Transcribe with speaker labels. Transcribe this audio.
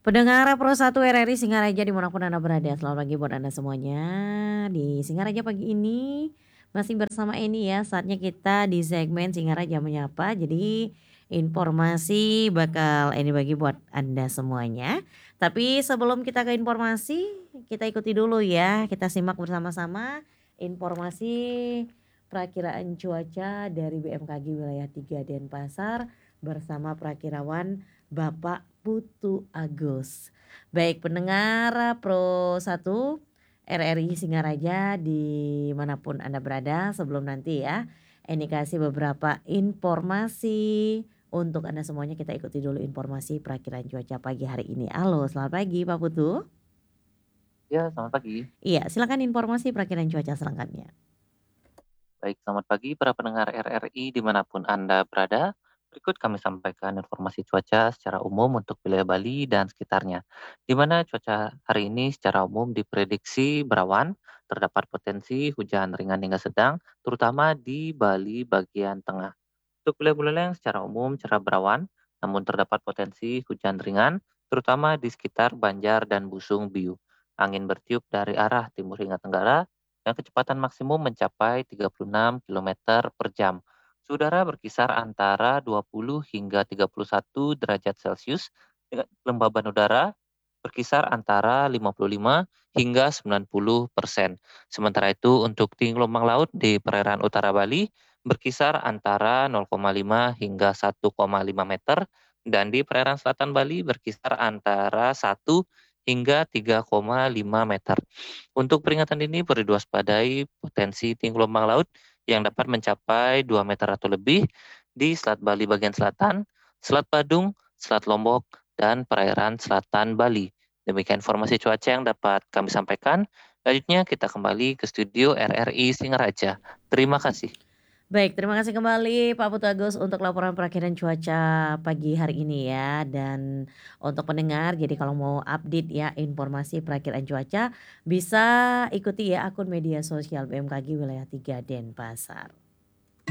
Speaker 1: Pendengar Pro 1 RRI Singaraja dimanapun Anda berada, selamat pagi buat Anda semuanya. Di Singaraja pagi ini masih bersama Eni ya, saatnya kita di segmen Singaraja Menyapa. Jadi informasi bakal Eni bagi buat Anda semuanya. Tapi sebelum kita ke informasi, kita ikuti dulu ya, kita simak bersama-sama informasi perakiraan cuaca dari BMKG wilayah 3 Denpasar bersama perakirawan Bapak Putu Agus. Baik pendengar Pro 1 RRI Singaraja dimanapun Anda berada, sebelum nanti ya Eni kasih beberapa informasi untuk Anda semuanya, kita ikuti dulu informasi perakiraan cuaca pagi hari ini. Halo selamat pagi Pak Putu.
Speaker 2: Ya, selamat pagi.
Speaker 1: Iya silakan informasi perakiraan cuaca selengkapnya.
Speaker 2: Baik, selamat pagi para pendengar RRI dimanapun Anda berada. Berikut kami sampaikan informasi cuaca secara umum untuk wilayah Bali dan sekitarnya. Di mana cuaca hari ini secara umum diprediksi berawan, terdapat potensi hujan ringan hingga sedang, terutama di Bali bagian tengah. Untuk wilayah-wilayah yang secara umum cerah berawan, namun terdapat potensi hujan ringan, terutama di sekitar Banjar dan Busung Biu. Angin bertiup dari arah timur hingga tenggara, dan kecepatan maksimum mencapai 36 km per jam. Suhu udara berkisar antara 20 hingga 31 derajat Celcius, dengan kelembaban udara berkisar antara 55 hingga 90%. Sementara itu untuk tinggi gelombang laut di perairan utara Bali berkisar antara 0,5 hingga 1,5 meter dan di perairan selatan Bali berkisar antara 1 hingga 3,5 meter. Untuk peringatan dini perlu diwaspadai potensi tinggi gelombang laut yang dapat mencapai 2 meter atau lebih di Selat Bali bagian selatan, Selat Badung, Selat Lombok, dan perairan selatan Bali. Demikian informasi cuaca yang dapat kami sampaikan. Selanjutnya kita kembali ke studio RRI Singaraja. Terima kasih.
Speaker 1: Baik, terima kasih kembali Pak Putu Agus untuk laporan perakiraan cuaca pagi hari ini ya. Dan untuk pendengar, jadi kalau mau update ya informasi perakiraan cuaca bisa ikuti ya akun media sosial BMKG wilayah 3 Denpasar.